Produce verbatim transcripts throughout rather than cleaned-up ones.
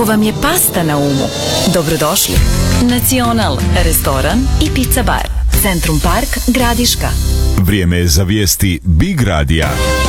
Ako vam je pasta na umu, dobrodošli. Nacional, restoran i pizza bar. Centrum Park, Gradiška. Vrijeme je za vijesti Big Radija.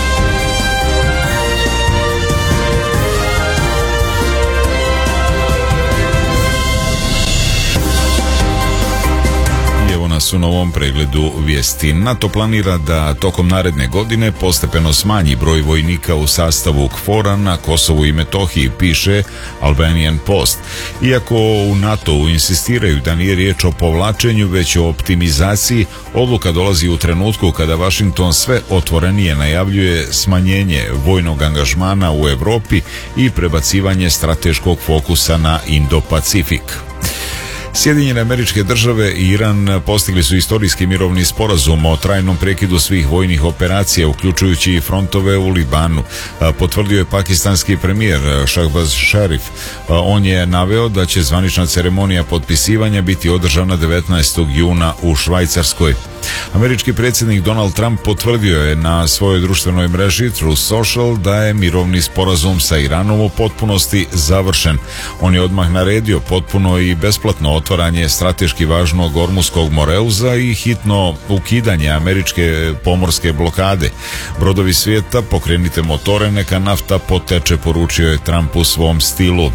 Nas u novom pregledu vijesti. NATO planira da tokom naredne godine postepeno smanji broj vojnika u sastavu KFOR-a na Kosovu i Metohiji, piše Albanian Post. Iako u NATO-u insistiraju da nije riječ o povlačenju, već o optimizaciji, odluka dolazi u trenutku kada Washington sve otvorenije najavljuje smanjenje vojnog angažmana u Europi i prebacivanje strateškog fokusa na Indo-Pacifik. Sjedinjene Američke Države i Iran postigli su istorijski mirovni sporazum o trajnom prekidu svih vojnih operacija, uključujući i frontove u Libanu, potvrdio je pakistanski premijer Shahbaz Sharif. On je naveo da će zvanična ceremonija potpisivanja biti održana devetnaestog juna u Švajcarskoj. Američki predsjednik Donald Trump potvrdio je na svojoj društvenoj mreži Truth Social da je mirovni sporazum sa Iranom u potpunosti završen. On je odmah naredio potpuno i besplatno otvaranje strateški važnog Ormuskog moreuza i hitno ukidanje američke pomorske blokade. Brodovi svijeta, pokrenite motore, neka nafta poteče, poručio je Trump u svom stilu.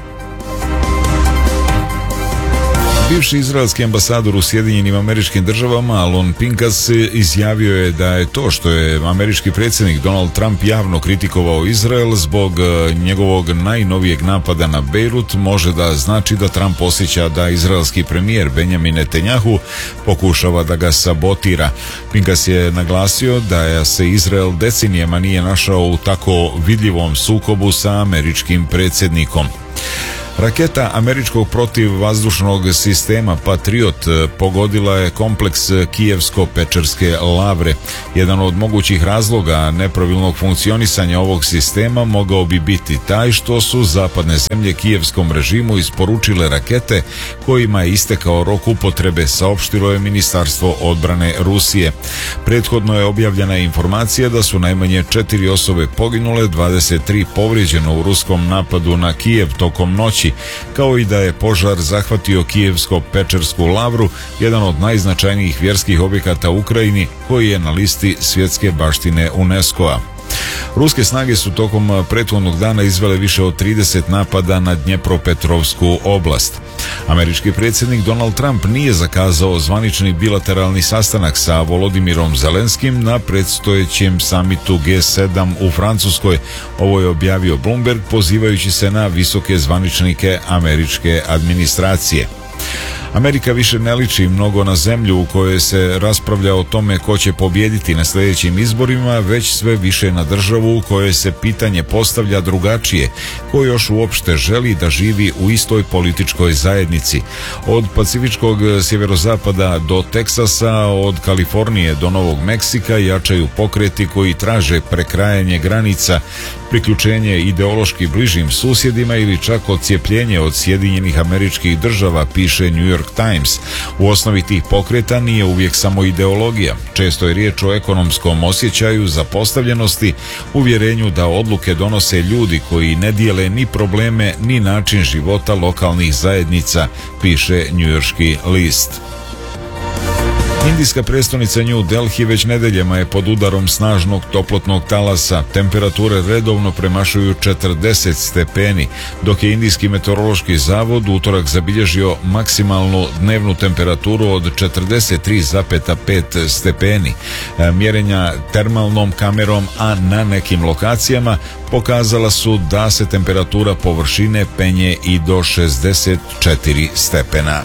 Bivši izraelski ambasador u Sjedinjenim Američkim Državama Alon Pinkas izjavio je da je to što je američki predsjednik Donald Trump javno kritikovao Izrael zbog njegovog najnovijeg napada na Bejrut može da znači da Trump osjeća da izraelski premijer Benjamin Netanjahu pokušava da ga sabotira. Pinkas je naglasio da se Izrael decenijama nije našao u tako vidljivom sukobu sa američkim predsjednikom. Raketa američkog protivvazdušnog sistema Patriot pogodila je kompleks Kijevsko-Pečerske lavre. Jedan od mogućih razloga nepravilnog funkcionisanja ovog sistema mogao bi biti taj što su zapadne zemlje kijevskom režimu isporučile rakete kojima je istekao rok upotrebe, saopštilo je Ministarstvo odbrane Rusije. Prethodno je objavljena informacija da su najmanje četiri osobe poginule, dvadeset tri povrijeđeno u ruskom napadu na Kijev tokom noći, kao i da je požar zahvatio Kijevsko-Pečersku lavru, jedan od najznačajnijih vjerskih objekata u Ukrajini koji je na listi svjetske baštine UNESCO-a. Ruske snage su tokom prethodnog dana izvele više od trideset napada na Dnjepropetrovsku oblast. Američki predsjednik Donald Trump nije zakazao zvanični bilateralni sastanak sa Volodimirom Zelenskim na predstojećem samitu G sedam u Francuskoj. Ovo je objavio Bloomberg pozivajući se na visoke zvaničnike američke administracije. Amerika više ne liči mnogo na zemlju u kojoj se raspravlja o tome ko će pobijediti na sljedećim izborima, već sve više na državu u kojoj se pitanje postavlja drugačije, ko još uopšte želi da živi u istoj političkoj zajednici. Od pacifičkog sjeverozapada do Teksasa, od Kalifornije do Novog Meksika jačaju pokreti koji traže prekrajanje granica, priključenje ideološki bližim susjedima ili čak odcijepljenje od Sjedinjenih Američkih Država, piše New York Times. U osnovi tih pokreta nije uvijek samo ideologija. Često je riječ o ekonomskom osjećaju zapostavljenosti, uvjerenju da odluke donose ljudi koji ne dijele ni probleme ni način života lokalnih zajednica, piše njujorški list. Indijska prestolnica New Delhi već nedeljama je pod udarom snažnog toplotnog talasa. Temperature redovno premašuju četrdeset stepeni, dok je Indijski meteorološki zavod u utorak zabilježio maksimalnu dnevnu temperaturu od četrdeset tri zarez pet stepeni. Mjerenja termalnom kamerom, a na nekim lokacijama pokazala su da se temperatura površine penje i do šezdeset četiri stepena.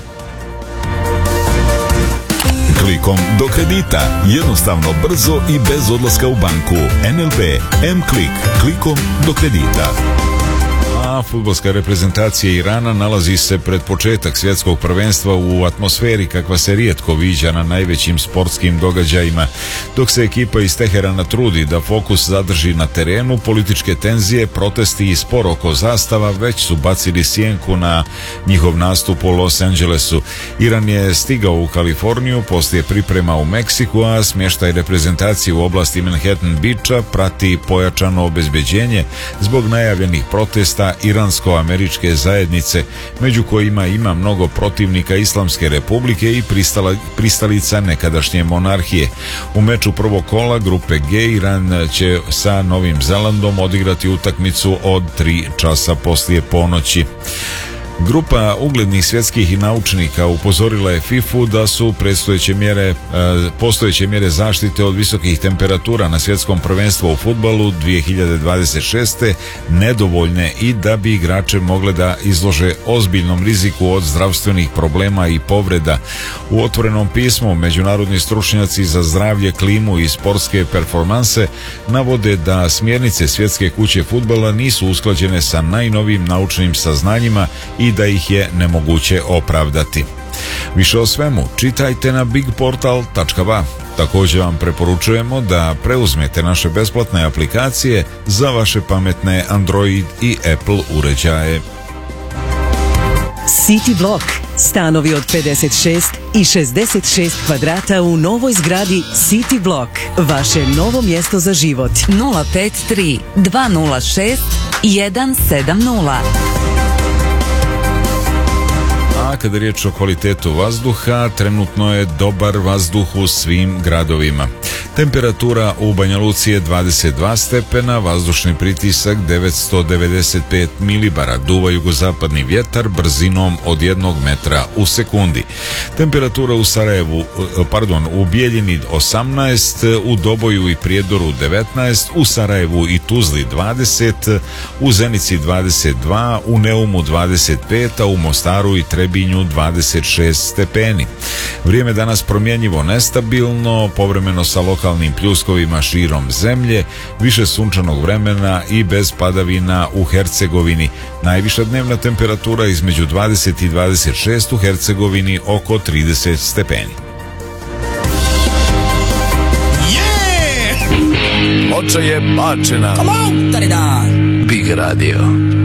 Klikom do kredita. Jednostavno, brzo i bez odlaska u banku. N L B M-Klik. Klikom do kredita. A fudbalska reprezentacija Irana nalazi se pred početak svjetskog prvenstva u atmosferi kakva se rijetko viđa na najvećim sportskim događajima. Dok se ekipa iz Teherana trudi da fokus zadrži na terenu, političke tenzije, protesti i spor oko zastava već su bacili sjenku na njihov nastup u Los Angelesu. Iran je stigao u Kaliforniju, poslije priprema u Meksiku, a smještaj reprezentacije u oblasti Manhattan Beacha prati pojačano obezbeđenje zbog najavljenih protesta iransko-američke zajednice, među kojima ima mnogo protivnika Islamske republike i pristala, pristalica nekadašnje monarhije. U meču prvog kola grupe G Iran će sa Novim Zelandom odigrati utakmicu od tri časa poslije ponoći. Grupa uglednih svjetskih i naučnika upozorila je fifu da su predstojeće mjere, postojeće mjere zaštite od visokih temperatura na svjetskom prvenstvu u fudbalu dvije hiljade dvadeset šeste nedovoljne i da bi igrače mogle da izlože ozbiljnom riziku od zdravstvenih problema i povreda. U otvorenom pismu međunarodni stručnjaci za zdravlje, klimu i sportske performanse navode da smjernice Svjetske kuće fudbala nisu usklađene sa najnovijim naučnim saznanjima i da ih je nemoguće opravdati. Više o svemu čitajte na big portal tačka ba. Također vam preporučujemo da preuzmete naše besplatne aplikacije za vaše pametne Android i Apple uređaje. City Block. Stanovi od pedeset šest i šezdeset šest kvadrata u novoj zgradi City Block. Vaše novo mjesto za život. nula pet tri dva nula šest jedan sedam nula. A kada je riječ o kvalitetu vazduha, trenutno je dobar vazduh u svim gradovima. Temperatura u Banja Luci je dvadeset dva stepena, vazdušni pritisak devetsto devedeset pet milibara, duva jugozapadni vjetar brzinom od jednog metra u sekundi. Temperatura u Sarajevu, pardon, u Bijeljini osamnaest, u Doboju i Prijedoru devetnaest, u Sarajevu i Tuzli dvadeset, u Zenici dvadeset dva, u Neumu dvadeset pet, a u Mostaru i Trebinju dvadeset šest stepeni. Vrijeme danas promjenjivo nestabilno, povremeno sa lokalnim pljuskovima širom zemlje, više sunčanog vremena i bez padavina u Hercegovini. Najviša dnevna temperatura između dvadeset i dvadeset šest, u Hercegovini oko trideset stepeni. Ploča je bačena. Big Radio.